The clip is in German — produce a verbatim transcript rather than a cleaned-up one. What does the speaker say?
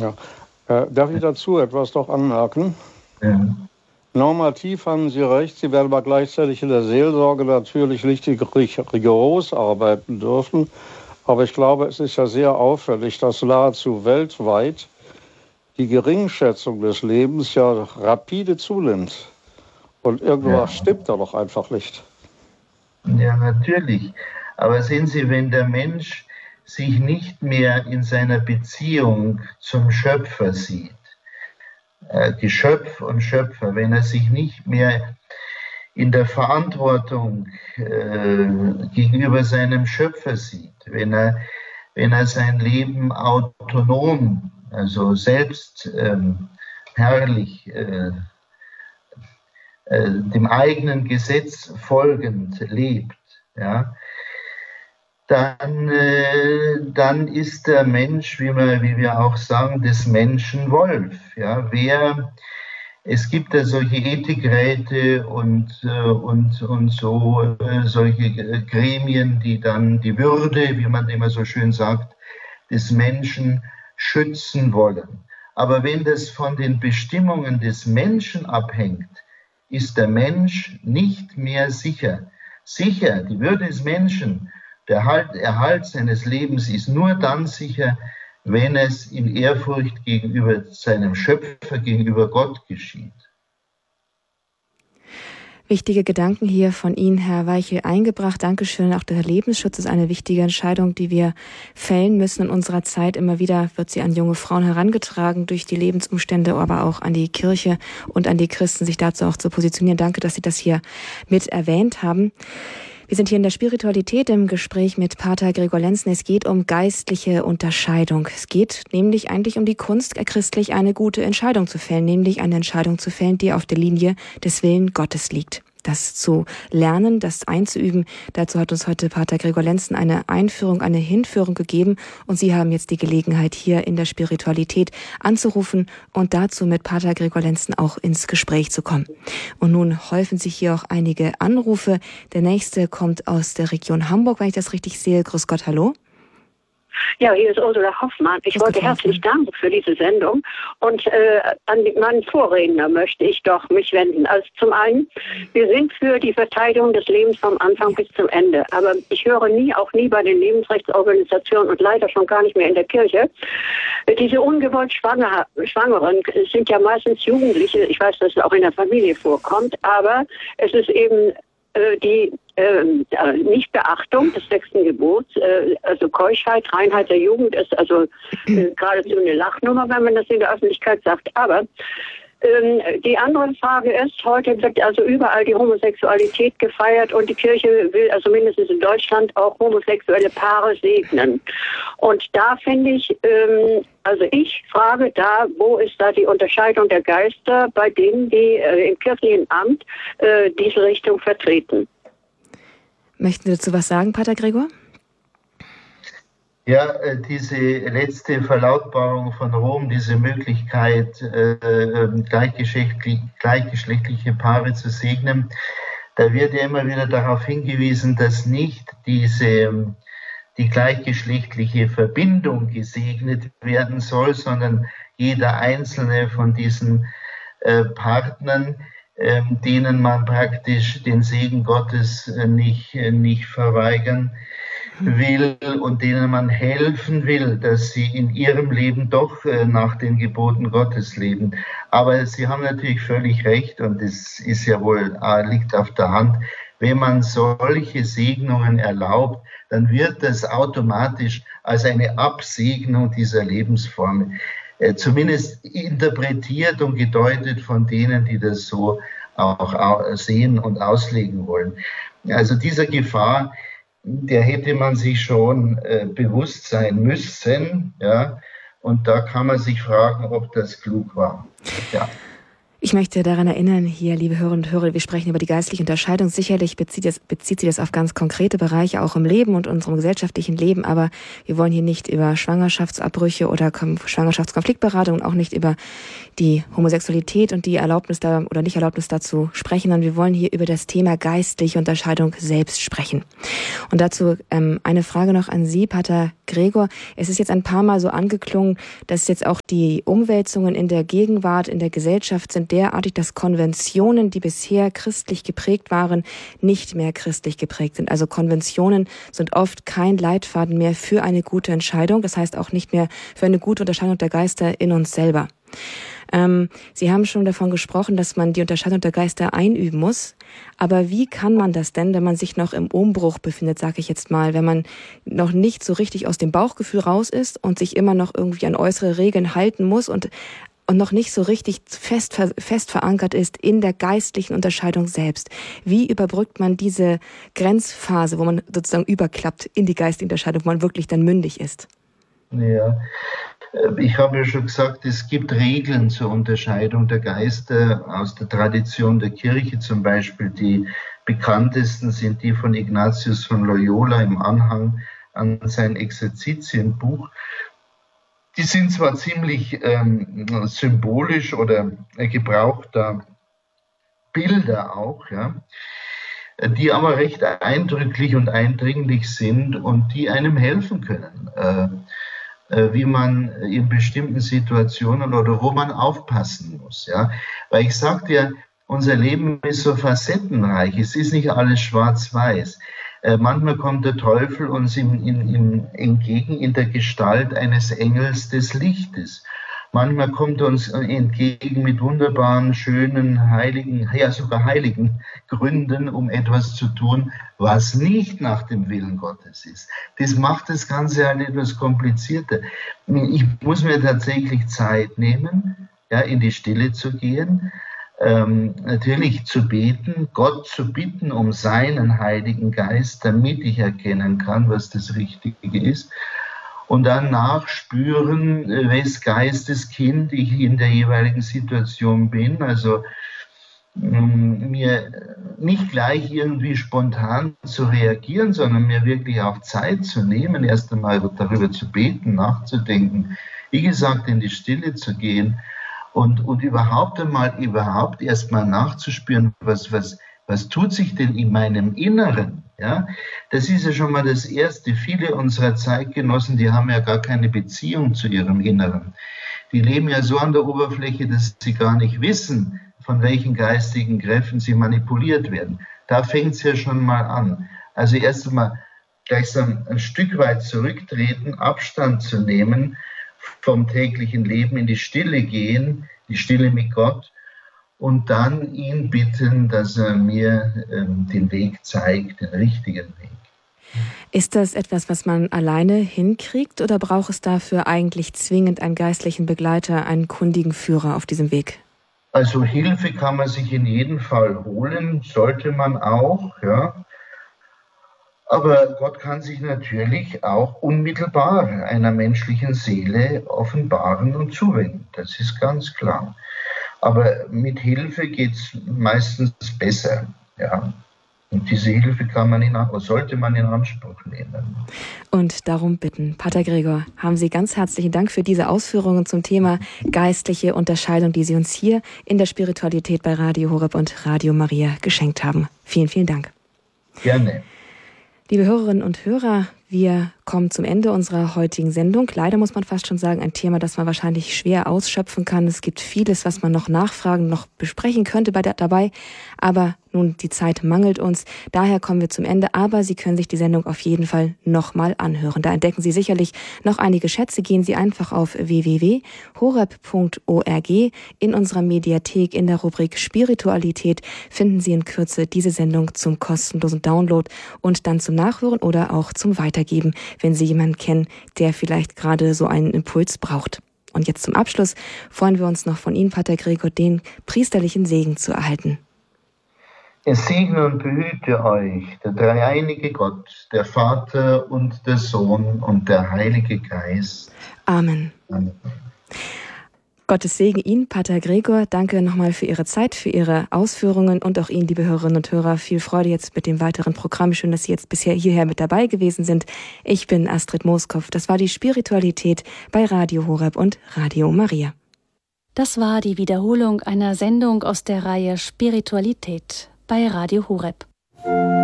Ja. Äh, darf ich dazu etwas doch anmerken? Ja. Normativ haben Sie recht, Sie werden aber gleichzeitig in der Seelsorge natürlich richtig rigoros arbeiten dürfen. Aber ich glaube, es ist ja sehr auffällig, dass nahezu weltweit die Geringschätzung des Lebens ja rapide zunimmt. Und irgendwas ja. stimmt da doch einfach nicht. Ja, natürlich. Aber sehen Sie, wenn der Mensch sich nicht mehr in seiner Beziehung zum Schöpfer sieht, äh, Geschöpf und Schöpfer, wenn er sich nicht mehr in der Verantwortung äh, gegenüber seinem Schöpfer sieht, wenn er, wenn er sein Leben autonom, also selbst ähm, herrlich, äh, äh, dem eigenen Gesetz folgend lebt, ja, dann, äh, dann ist der Mensch, wie wir, wie wir auch sagen, des Menschen Wolf. Ja, wer Es gibt ja solche Ethikräte und, äh, und, und so äh, solche Gremien, die dann die Würde, wie man immer so schön sagt, des Menschen schützen wollen. Aber wenn das von den Bestimmungen des Menschen abhängt, ist der Mensch nicht mehr sicher. Sicher, die Würde des Menschen, der Erhalt, Erhalt seines Lebens ist nur dann sicher, wenn es in Ehrfurcht gegenüber seinem Schöpfer, gegenüber Gott geschieht. Wichtige Gedanken hier von Ihnen, Herr Weichel, eingebracht. Dankeschön. Auch der Lebensschutz ist eine wichtige Entscheidung, die wir fällen müssen in unserer Zeit. Immer wieder wird sie an junge Frauen herangetragen durch die Lebensumstände, aber auch an die Kirche und an die Christen, sich dazu auch zu positionieren. Danke, dass Sie das hier mit erwähnt haben. Wir sind hier in der Spiritualität im Gespräch mit Pater Gregor Lenzen. Es geht um geistliche Unterscheidung. Es geht nämlich eigentlich um die Kunst, christlich eine gute Entscheidung zu fällen, nämlich eine Entscheidung zu fällen, die auf der Linie des Willens Gottes liegt. Das zu lernen, das einzuüben, dazu hat uns heute Pater Gregor Lenzen eine Einführung, eine Hinführung gegeben. Und Sie haben jetzt die Gelegenheit, hier in der Spiritualität anzurufen und dazu mit Pater Gregor Lenzen auch ins Gespräch zu kommen. Und nun häufen sich hier auch einige Anrufe. Der nächste kommt aus der Region Hamburg, wenn ich das richtig sehe. Grüß Gott, hallo. Ja, hier ist Ursula Hoffmann. Ich Grüß wollte Gott, herzlich Hoffmann. danken für diese Sendung. Und äh, an meinen Vorredner möchte ich doch mich wenden. Also zum einen, wir sind für die Verteidigung des Lebens vom Anfang bis zum Ende. Aber ich höre nie, auch nie bei den Lebensrechtsorganisationen und leider schon gar nicht mehr in der Kirche, diese ungewollt Schwanger, Schwangeren sind ja meistens Jugendliche. Ich weiß, dass es auch in der Familie vorkommt. Aber es ist eben äh, die äh, Nichtbeachtung des sechsten Gebots, äh, also Keuschheit, Reinheit der Jugend ist also äh, geradezu eine Lachnummer, wenn man das in der Öffentlichkeit sagt. Aber ähm, die andere Frage ist, heute wird also überall die Homosexualität gefeiert und die Kirche will also mindestens in Deutschland auch homosexuelle Paare segnen. Und da finde ich, ähm, also ich frage da, wo ist da die Unterscheidung der Geister bei denen, die äh, im kirchlichen Amt äh, diese Richtung vertreten? Möchten Sie dazu was sagen, Pater Gregor? Ja, diese letzte Verlautbarung von Rom, diese Möglichkeit, äh, gleichgeschlechtlich, gleichgeschlechtliche Paare zu segnen, da wird ja immer wieder darauf hingewiesen, dass nicht diese, die gleichgeschlechtliche Verbindung gesegnet werden soll, sondern jeder einzelne von diesen äh, Partnern, äh, denen man praktisch den Segen Gottes äh, nicht, äh, nicht verweigern will und denen man helfen will, dass sie in ihrem Leben doch äh, nach den Geboten Gottes leben. Aber Sie haben natürlich völlig recht und es ist ja wohl, äh, liegt auf der Hand, wenn man solche Segnungen erlaubt, dann wird das automatisch als eine Absegnung dieser Lebensform äh, zumindest interpretiert und gedeutet von denen, die das so auch sehen und auslegen wollen. Also dieser Gefahr, der hätte man sich schon äh, bewusst sein müssen, ja, und da kann man sich fragen, ob das klug war. Ja. Ich möchte daran erinnern, hier, liebe Hörerinnen und Hörer, wir sprechen über die geistliche Unterscheidung. Sicherlich bezieht, das, bezieht sie das auf ganz konkrete Bereiche, auch im Leben und unserem gesellschaftlichen Leben. Aber wir wollen hier nicht über Schwangerschaftsabbrüche oder Schwangerschaftskonfliktberatung und auch nicht über die Homosexualität und die Erlaubnis da oder nicht Erlaubnis dazu sprechen, sondern wir wollen hier über das Thema geistliche Unterscheidung selbst sprechen. Und dazu ähm, eine Frage noch an Sie, Pater Gregor, es ist jetzt ein paar Mal so angeklungen, dass jetzt auch die Umwälzungen in der Gegenwart, in der Gesellschaft sind derartig, dass Konventionen, die bisher christlich geprägt waren, nicht mehr christlich geprägt sind. Also Konventionen sind oft kein Leitfaden mehr für eine gute Entscheidung, das heißt auch nicht mehr für eine gute Unterscheidung der Geister in uns selber. Ähm, Sie haben schon davon gesprochen, dass man die Unterscheidung der Geister einüben muss. Aber wie kann man das denn, wenn man sich noch im Umbruch befindet, sage ich jetzt mal, wenn man noch nicht so richtig aus dem Bauchgefühl raus ist und sich immer noch irgendwie an äußere Regeln halten muss und, und noch nicht so richtig fest, fest verankert ist in der geistlichen Unterscheidung selbst? Wie überbrückt man diese Grenzphase, wo man sozusagen überklappt in die geistige Unterscheidung, wo man wirklich dann mündig ist? Ja, ich habe ja schon gesagt, es gibt Regeln zur Unterscheidung der Geister aus der Tradition der Kirche zum Beispiel. Die bekanntesten sind die von Ignatius von Loyola im Anhang an sein Exerzitienbuch. Die sind zwar ziemlich ähm, symbolisch oder gebraucht da Bilder auch, ja, die aber recht eindrücklich und eindringlich sind und die einem helfen können, äh, wie man in bestimmten Situationen oder wo man aufpassen muss. Ja? Weil ich sagte ja, unser Leben ist so facettenreich, es ist nicht alles schwarz-weiß. Äh, manchmal kommt der Teufel uns im, im, im, entgegen in der Gestalt eines Engels des Lichtes. Manchmal kommt er uns entgegen mit wunderbaren, schönen, heiligen, ja sogar heiligen Gründen, um etwas zu tun, was nicht nach dem Willen Gottes ist. Das macht das Ganze halt etwas komplizierter. Ich muss mir tatsächlich Zeit nehmen, ja, in die Stille zu gehen, ähm, natürlich zu beten, Gott zu bitten um seinen Heiligen Geist, damit ich erkennen kann, was das Richtige ist. Und dann nachspüren, wes Geisteskind ich in der jeweiligen Situation bin. Also mir nicht gleich irgendwie spontan zu reagieren, sondern mir wirklich auch Zeit zu nehmen, erst einmal darüber zu beten, nachzudenken, wie gesagt, in die Stille zu gehen und, und überhaupt einmal, überhaupt erst mal nachzuspüren, was, was, was tut sich denn in meinem Inneren? Ja, das ist ja schon mal das Erste. Viele unserer Zeitgenossen, die haben ja gar keine Beziehung zu ihrem Inneren. Die leben ja so an der Oberfläche, dass sie gar nicht wissen, von welchen geistigen Kräften sie manipuliert werden. Da fängt es ja schon mal an. Also erst einmal gleichsam ein Stück weit zurücktreten, Abstand zu nehmen vom täglichen Leben, in die Stille gehen, die Stille mit Gott, und dann ihn bitten, dass er mir ähm, den Weg zeigt, den richtigen Weg. Ist das etwas, was man alleine hinkriegt, oder braucht es dafür eigentlich zwingend einen geistlichen Begleiter, einen kundigen Führer auf diesem Weg? Also Hilfe kann man sich in jedem Fall holen, sollte man auch, ja. Aber Gott kann sich natürlich auch unmittelbar einer menschlichen Seele offenbaren und zuwenden. Das ist ganz klar. Aber mit Hilfe geht es meistens besser, ja. Und diese Hilfe kann man in, sollte man in Anspruch nehmen. Und darum bitten. Pater Gregor, haben Sie ganz herzlichen Dank für diese Ausführungen zum Thema geistliche Unterscheidung, die Sie uns hier in der Spiritualität bei Radio Horeb und Radio Maria geschenkt haben. Vielen, vielen Dank. Gerne. Liebe Hörerinnen und Hörer, wir kommen zum Ende unserer heutigen Sendung. Leider muss man fast schon sagen, ein Thema, das man wahrscheinlich schwer ausschöpfen kann. Es gibt vieles, was man noch nachfragen, noch besprechen könnte bei der, dabei. Aber nun, die Zeit mangelt uns. Daher kommen wir zum Ende. Aber Sie können sich die Sendung auf jeden Fall nochmal anhören. Da entdecken Sie sicherlich noch einige Schätze. Gehen Sie einfach auf w w w punkt horeb punkt org. In unserer Mediathek in der Rubrik Spiritualität finden Sie in Kürze diese Sendung zum kostenlosen Download und dann zum Nachhören oder auch zum Weitergeben, wenn Sie jemanden kennen, der vielleicht gerade so einen Impuls braucht. Und jetzt zum Abschluss freuen wir uns noch von Ihnen, Pater Gregor, den priesterlichen Segen zu erhalten. Es segne und behüte euch der dreieinige Gott, der Vater und der Sohn und der Heilige Geist. Amen. Amen. Gottes Segen Ihnen, Pater Gregor. Danke nochmal für Ihre Zeit, für Ihre Ausführungen und auch Ihnen, liebe Hörerinnen und Hörer, viel Freude jetzt mit dem weiteren Programm. Schön, dass Sie jetzt bisher hierher mit dabei gewesen sind. Ich bin Astrid Mooskopf. Das war die Spiritualität bei Radio Horeb und Radio Maria. Das war die Wiederholung einer Sendung aus der Reihe Spiritualität bei Radio Horeb.